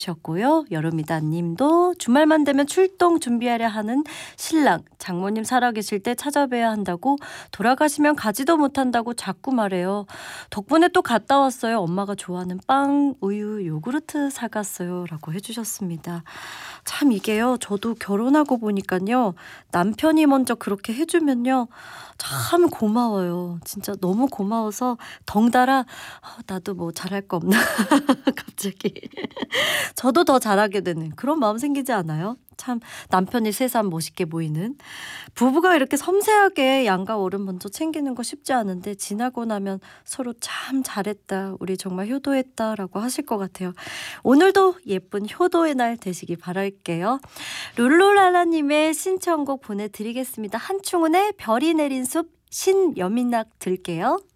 셨고요. 여름이다 님도 주말만 되면 출동 준비하려 하는 신랑, 장모님 살아계실 때 찾아뵈야 한다고 돌아가시면 가지도 못한다고 자꾸 말해요. 덕분에 또 갔다 왔어요. 엄마가 좋아하는 빵, 우유, 요구르트 사갔어요. 라고 해주셨습니다. 참 이게요. 저도 결혼하고 보니까요. 남편이 먼저 그렇게 해주면요. 참 고마워요. 진짜 너무 고마워서 덩달아 나도 뭐 잘할 거 없나 갑자기 저도 더 잘하게 되는 그런 마음 생기지 않아요? 참 남편이 새삼 멋있게 보이는 부부가 이렇게 섬세하게 양가 어른 먼저 챙기는 거 쉽지 않은데 지나고 나면 서로 참 잘했다 우리 정말 효도했다 라고 하실 것 같아요. 오늘도 예쁜 효도의 날 되시기 바랄게요. 룰루랄라님의 신청곡 보내드리겠습니다. 한충훈의 별이 내린 숲 신여민락 들게요.